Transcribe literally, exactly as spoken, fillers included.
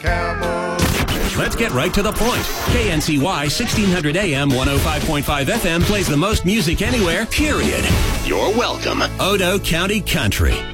cowboy. Let's get right to the point. K N C Y sixteen hundred A M one oh five point five F M plays the most music anywhere, period. You're welcome. Odo County Country.